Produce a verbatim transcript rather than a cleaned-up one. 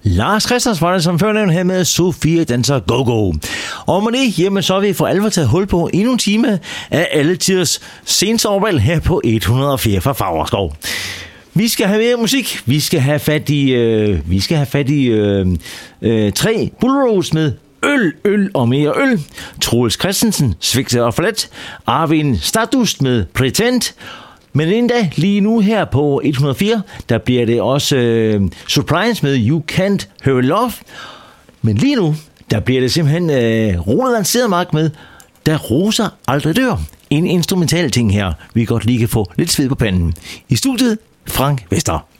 Lars Christensen var det som førnævnt her med Sofia danser go-go. Og med det, jamen, så har vi for alvor taget hul på endnu en time af alle tiders sensovervalg her på et hundrede og fire fra Favrskov. Vi skal have mere musik. Vi skal have fat i, øh, vi skal have fat i øh, øh, tre Bullrose med Øl, øl og mere øl. Troels Christensen, Svigset og Forladt. Arvin Stardust med Pretend. Men endda lige nu her på et hundrede og fire, der bliver det også øh, Surprise med You Can't Hurry Love. Men lige nu, der bliver det simpelthen øh, Roland Sedermark med Da roser aldrig dør. En instrumental ting her, vi godt lige kan få lidt sved på panden. I studiet, Frank Vester.